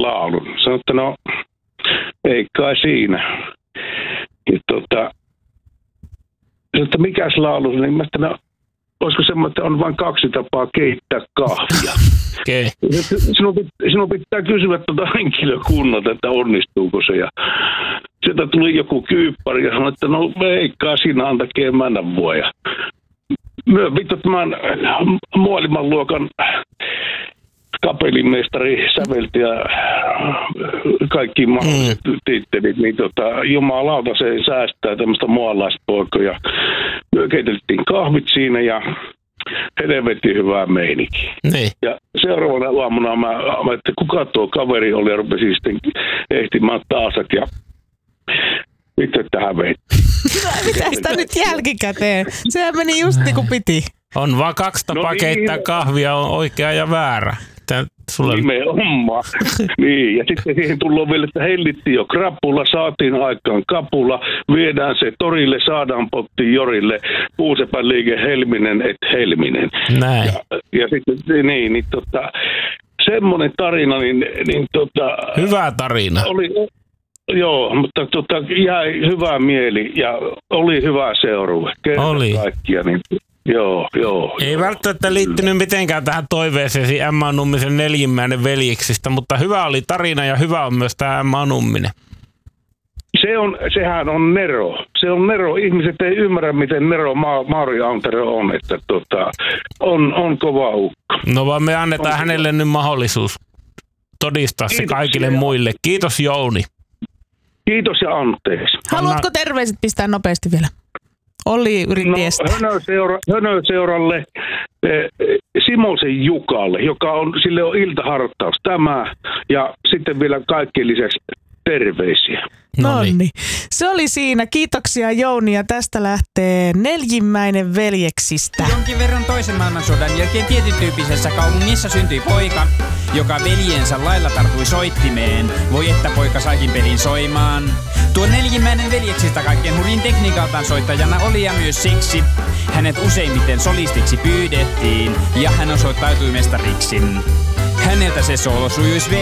laulun. Sanoin, että no, ei kai siinä. Ja että mikäs laulu, niin mä sanoin, olisiko semmoinen, että on vain 2 tapaa keittää kahvia. Okay. Sinun pitää kysyä henkilökunnalta, että onnistuuko se. Ja sieltä tuli joku kyyppäri ja sanoi, että no eikä siinä antakin mennä voi. Ja vittu tämän maailman luokan kapellimestari sävelti ja kaikki mahdolliset tittelit, niin jumalauta se säästää tämmöistä mualaispoikaa. Ja me keiteltiin kahvit siinä ja helvetin hyvää meininkiä. Niin. Ja seuraavana aamuna mä että kuka tuo kaveri oli ja rupesin sitten ehtimään taasat ja vittu tähän veittiin. Mitä sitä nyt jälkikäteen? Sehän meni just niin kuin piti. On vaan 2 tapaa keittää kahvia, on oikea ja väärä. Nimenomaan. Niin, ja sitten siihen tullaan vielä, että hellittiin jo krapula, saatiin aikaan kapula, viedään se torille, saadaan pottiin jorille, puusepän liike Helminen et Helminen. Näin. Ja sitten niin semmoinen tarina, hyvä tarina. Joo, mutta jäi hyvä mieli ja oli hyvä seurue. Oli. Kaikkia, niin Joo. Ei välttämättä liittynyt mitenkään tähän toiveeseesi Emma Nummisen 4. veljeksistä, mutta hyvä oli tarina ja hyvä on myös tämä Emma Numminen. Sehän on nero. Se on nero. Ihmiset ei ymmärrä, miten nero Mauri Antero on, että on kova ukko. No vaan me annetaan hänelle nyt mahdollisuus todistaa se kaikille muille. Kiitos Jouni. Kiitos ja anteeksi. Haluatko terveiset pistää nopeasti vielä? Olli yritti estää. Hönöseuralle, Simosen Jukalle, sille on iltahartaus tämä, ja sitten vielä kaikkien lisäksi terveisiä. Nonni. Se oli siinä. Kiitoksia Jouni ja tästä lähtee 4. veljeksistä. Jonkin verran toisen maailmansodan jälkeen tietyn tyyppisessä kaupungissa syntyi poika, joka veljensä lailla tartui soittimeen. Voi että poika saikin pelin soimaan. Tuo 4. veljeksistä kaikkein hurjin tekniikaltaan soittajana oli ja myös siksi hänet useimmiten solistiksi pyydettiin ja hän osoittautui mestariksi. Häneltä se soolo sujuisi